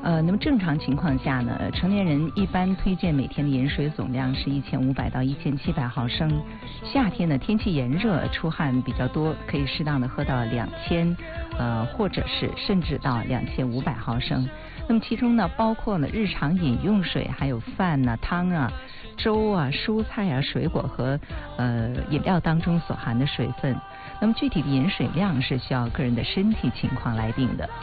那么正常情况下呢，成年人一般推荐每天的饮水总量是1500到1700毫升。夏天呢，天气炎热，出汗比较多，可以适当的喝到2000，或者是甚至到2500毫升。那么其中呢，包括了日常饮用水，还有饭啊、汤啊、粥啊、蔬菜啊、水果和饮料当中所含的水分。那么具体的饮水量是需要个人的身体情况来定的。